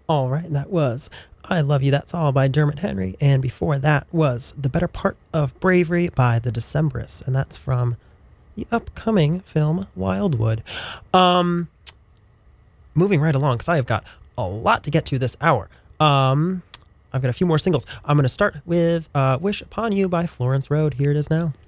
All right, that was I Love You, That's All by Dermot Henry. And before that was The Better Part of Bravery by the Decemberists. And that's from the upcoming film Wildwood. Moving right along, because I have got a lot to get to this hour. I've got a few more singles. I'm going to start with Wish Upon You by Florence Road. Here it is now.